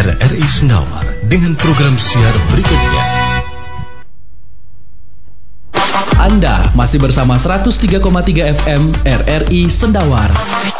RRI Sendawar dengan program siar berikutnya. Anda masih bersama 103,3 FM RRI Sendawar.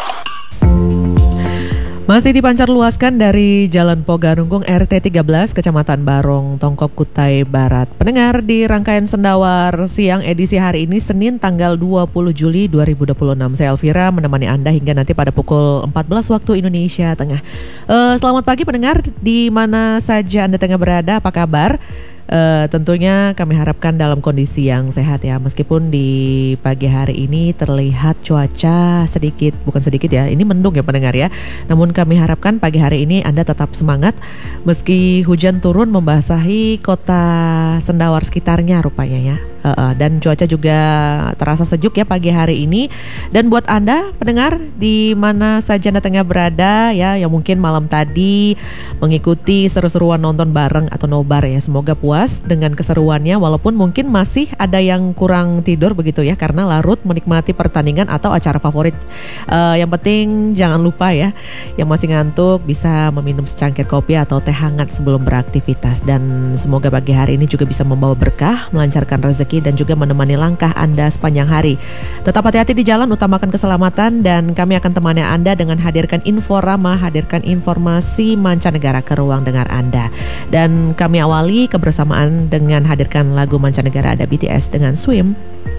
Masih dipancar luaskan dari Jalan Pogarunggung RT 13 Kecamatan Barong, Tongkop, Kutai Barat. Pendengar, di rangkaian Sendawar Siang edisi hari ini Senin tanggal 20 Juli 2026. Saya Elvira menemani Anda hingga nanti pada pukul 14 waktu Indonesia Tengah. Selamat pagi pendengar, di mana saja Anda tengah berada, apa kabar? Tentunya kami harapkan dalam kondisi yang sehat ya. Meskipun di pagi hari ini terlihat cuaca bukan sedikit ya, ini mendung ya pendengar ya. Namun kami harapkan pagi hari ini Anda tetap semangat meski hujan turun membasahi kota Sendawar sekitarnya rupanya ya. Dan cuaca juga terasa sejuk ya pagi hari ini. Dan buat Anda pendengar di mana saja Anda tengah berada ya, yang mungkin malam tadi mengikuti seru-seruan nonton bareng atau nobar ya, semoga puas dengan keseruannya, walaupun mungkin masih ada yang kurang tidur begitu ya karena larut menikmati pertandingan atau acara favorit. Yang penting jangan lupa ya, yang masih ngantuk bisa meminum secangkir kopi atau teh hangat sebelum beraktivitas. Dan semoga pagi hari ini juga bisa membawa berkah, melancarkan rezeki dan juga menemani langkah Anda sepanjang hari. Tetap hati-hati di jalan, utamakan keselamatan, dan kami akan temani Anda dengan hadirkan Inforama, hadirkan informasi mancanegara ke ruang dengar Anda. Dan kami awali kebersamaan dengan hadirkan lagu mancanegara, ada BTS dengan Swim.